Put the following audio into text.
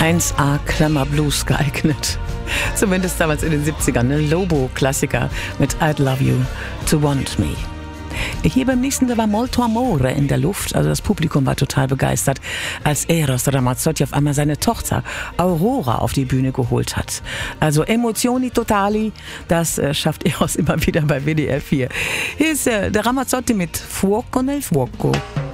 1A Klammer Blues geeignet. Zumindest damals in den 70ern. Ne? Lobo-Klassiker mit I'd Love You to Want Me. Hier beim nächsten, da war Molto Amore in der Luft. Also das Publikum war total begeistert, als Eros Ramazzotti auf einmal seine Tochter Aurora auf die Bühne geholt hat. Also Emozioni totali, das schafft Eros immer wieder bei WDR 4. Hier ist der Ramazzotti mit Fuoco nel Fuoco.